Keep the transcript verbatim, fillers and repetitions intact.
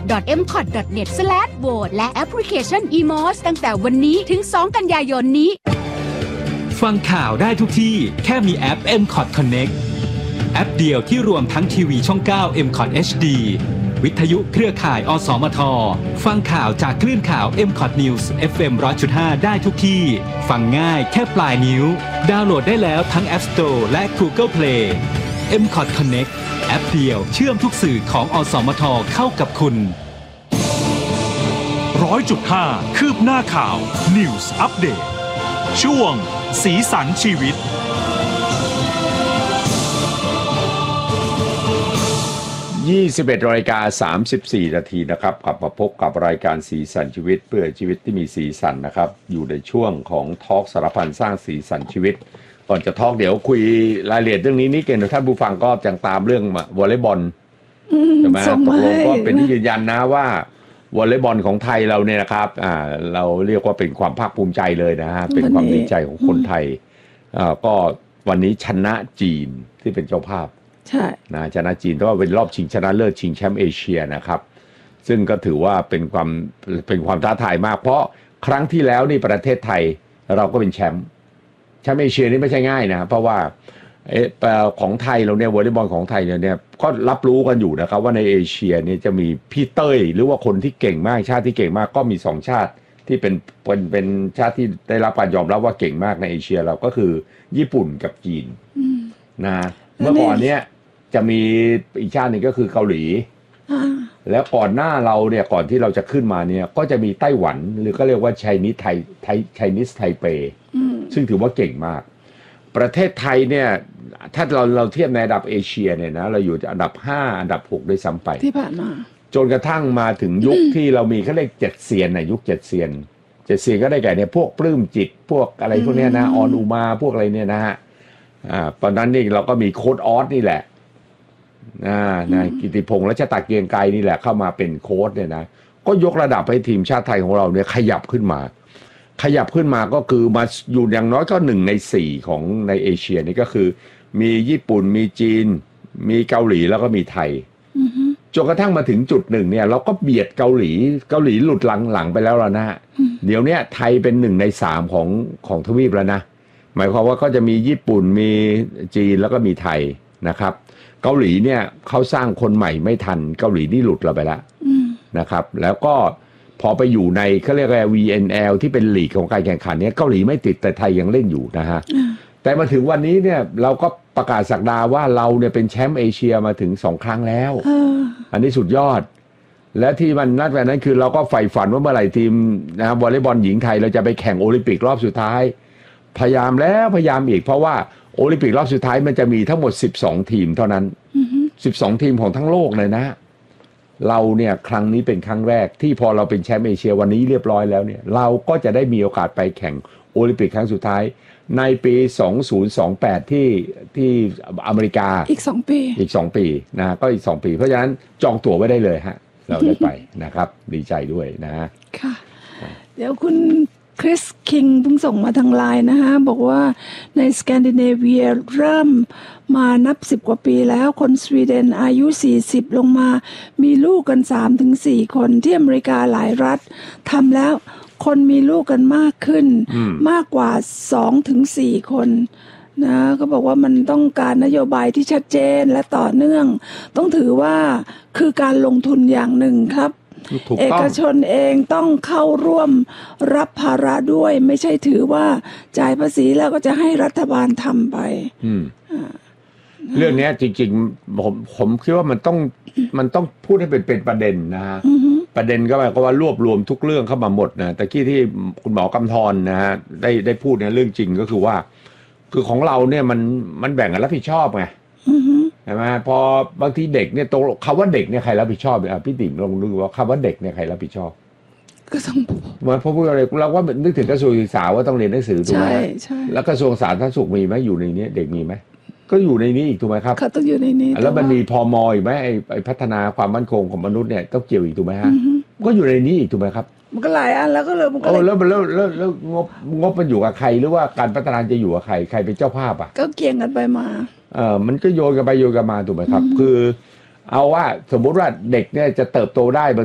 ดอท เอ็ม คอท ดอท เน็ต สแลช โหวต และแอปพลิเคชัน อี มอส ตั้งแต่วันนี้ถึงสองกันยายนนี้ฟังข่าวได้ทุกที่แค่มีแอป เอ็ม คอท Connect แอปเดียวที่รวมทั้งทีวีช่องเก้า เอ็ม คอท เอช ดี วิทยุเครือข่าย อสมท ฟังข่าวจากคลื่นข่าว เอ็ม คอท News เอฟ เอ็ม หนึ่งร้อยจุดห้า ได้ทุกที่ฟังง่ายแค่ปลายนิ้วดาวน์โหลดได้แล้วทั้ง App Store และ Google Play เอ็ม คอท Connect แอปเดียวเชื่อมทุกสื่อของอสมทเข้ากับคุณร้อยจุดห้า คืบหน้าข่าว News Update ช่วงสีสันชีวิตยี่สิบเอ็ดนาฬิกาสามสิบสี่นาทีนะครับกลับมาพบกับรายการสีสันชีวิตเพื่อชีวิตที่มีสีสันนะครับอยู่ในช่วงของทอล์กสารพันสร้างสีสันชีวิตก่อนจะทอล์กเดี๋ยวคุยรายละเอียดเรื่องนี้นิดเดียวท่านผู้ฟังก็จังตามเรื่องวอลเลย์บอลใช่ไหมตกลงก็เป็นที่ยืนยันนะว่าวอลเลย์บอลของไทยเราเนี่ยนะครับอ่าเราเรียกว่าเป็นความภาคภูมิใจเลยนะฮะเป็นความดีใจของคนไทยอ่าก็วันนี้ชนะจีนที่เป็นเจ้าภาพใช่นะชนะจีนเพราะว่าเป็นรอบชิงชนะเลิศชิงแชมป์เอเชียนะครับซึ่งก็ถือว่าเป็นความเป็นความท้าทายมากเพราะครั้งที่แล้วนี่ประเทศไทยเราก็เป็นแชมป์แชมป์เอเชียนี่ไม่ใช่ง่ายนะเพราะว่าเออของไทยเราเนี่ยวอลเลย์บอลของไทยเนี่ยก็รับรู้กันอยู่นะครับว่าในเอเชียเนี่ยจะมีพี่เต้ยหรือว่าคนที่เก่งมากชาติที่เก่งมากก็มีสองชาติที่เป็นเป็นเป็นชาติที่ได้รับการยอมรับว่าเก่งมากในเอเชียเราก็คือญี่ปุ่นกับจีนนะเมื่อก่อนเนี้ยจะมีอีกชาติหนึ่งก็คือเกาหลีแล้วก่อนหน้าเราเนี่ยก่อนที่เราจะขึ้นมาเนี่ยก็จะมีไต้หวันหรือก็เรียกว่าไชนีสไทไทไชนีสไทเปซึ่งถือว่าเก่งมากประเทศไทยเนี่ยถ้าเราเราเทียบในระดับเอเชียเนี่ยนะเราอยู่อันดับห้าอันดับหกด้วยซ้ำไปที่ผ่านมาจนกระทั่งมาถึงยุคที่เรามีเขาเรียกเจ็ดเซียนน่ะยุคเจ็ดเซียนเจ็ดเซียนก็ได้แก่เนี่ยพวกปลื้มจิตพวกอะไรพวกเนี้ยนะออนอุมาพวกอะไรเนี่ยนะฮะอ่าตอนนั้นนี่เราก็มีโค้ชออสนี่แหละอ่านายกิติพงษ์รัชตะเกียงไกรนี่แหละเข้ามาเป็นโค้ชเนี่ยนะก็ยกระดับให้ทีมชาติไทยของเราเนี่ยขยับขึ้นมาขยับขึ้นมาก็คือมาอยู่อย่างน้อยก็หนึ่งในสี่ของในเอเชียนี่ก็คือมีญี่ปุ่นมีจีนมีเกาหลีแล้วก็มีไทยจนกระทั่งมาถึงจุดหนึ่งเนี่ยเราก็เบียดเกาหลีเกาหลีหลุดหลังหลังไปแล้วล่ะนะเดี๋ยวเนี้ยไทยเป็นหนึ่งในสามของของทวีปแล้วนะหมายความว่าก็จะมีญี่ปุ่นมีจีนแล้วก็มีไทยนะครับเกาหลีเนี่ยเขาสร้างคนใหม่ไม่ทันเกาหลีนี่หลุดเราไปแล้วนะครับแล้วก็พอไปอยู่ในเขาเรียกว่า วี เอ็น แอล ที่เป็นลีกของการแข่งขันเนี่ยเกาหลีไม่ติดแต่ไทยยังเล่นอยู่นะฮะแต่มาถึงวันนี้เนี่ยเราก็ประกาศศักดาว่าเราเนี่ยเป็นแชมป์เอเชียมาถึงสองครั้งแล้วอันนี้สุดยอดและที่มันนัดแบบนั้นคือเราก็ใฝ่ฝันว่าเมื่อไหร่ทีมนะครับวอลเลย์บอลหญิงไทยเราจะไปแข่งโอลิมปิกรอบสุดท้ายพยายามแล้วพยายามอีกเพราะว่าโอลิมปิกรอบสุดท้ายมันจะมีทั้งหมดสิบสองทีมเท่านั้นสิบสองทีมของทั้งโลกเลยนะเราเนี่ยครั้งนี้เป็นครั้งแรกที่พอเราเป็นแชมป์เอเชียวันนี้เรียบร้อยแล้วเนี่ยเราก็จะได้มีโอกาสไปแข่งโอลิมปิกครั้งสุดท้ายในปีสองพันยี่สิบแปดที่ที่อเมริกาอีกสองปีอีกสองปีนะก็อีกสองปีเพราะฉะนั้นจองตั๋วไว้ได้เลยฮะเราได้ไปนะครับดีใจด้วยนะฮะค่ะเดี๋ยวคุณคริสคิงเพิ่งส่งมาทางไลน์นะฮะบอกว่าในสแกนดิเนเวียเริ่มมานับสิบกว่าปีแล้วคนสวีเดนอายุสี่สิบลงมามีลูกกัน สามถึงสี่ คนที่อเมริกาหลายรัฐทำแล้วคนมีลูกกันมากขึ้นมากกว่า สองถึงสี่ คนนะก็บอกว่ามันต้องการนโยบายที่ชัดเจนและต่อเนื่องต้องถือว่าคือการลงทุนอย่างหนึ่งครับเอกชนเองต้องเข้าร่วมรับภาระด้วยไม่ใช่ถือว่าจ่ายภาษีแล้วก็จะให้รัฐบาลทำไปเรื่องนี้จริงๆผมผมคิดว่ามันต้องมันต้องพูดให้เป็นเป็นประเด็นนะฮะประเด็นก็หมายความว่ารวบรวมทุกเรื่องเข้ามาหมดนะแต่กี้ที่คุณหมอกำธรนะฮะได้ได้พูดในเรื่องจริงก็คือว่าคือของเราเนี่ยมันมันแบ่งกันรับผิดชอบไงใช่ไหมพอบางทีเด็กเนี่ยตรงคำว่าเด็กเนี่ยใครรับผิดชอบอ่ะพี่ติ๋งลองดูว่าคำว่าเด็กเนี่ยใครรับผิดชอบก็ต้องเหมือนพอพูดอะไรเราว่านึกถึงกระทรวงศึกษาว่าต้องเรียนหนังสือถูกไหมใช่ใช่แล้วกระทรวงสาธารณสุขมีไหมอยู่ในนี้เด็กมีไหมก็อยู่ในนี้อีกถูกไหมครับเขาต้องอยู่ในนี้แล้วมันมีพมอีกไหมไอ้ไอ้พัฒนาความมั่นคงของมนุษย์เนี่ยต้องเกี่ยวอีกถูกไหมฮะก็อยู่ในนี้อีกถูกไหมครับมันก็หลายอันแล้วก็เลยมันก็เลยแล้วแล้วแล้วแล้วงบงบมันอยู่กับใครหรือว่าการพัฒนาจะอยู่กับใครใครเป็นเจ้าภาพอ่ะก็เกี่ยงกันไปมาเออมันก็โยนกันไปโยนกันมาถูกไหมครับคือเอาว่าสมมุติว่าเด็กเนี่ยจะเติบโตได้บาง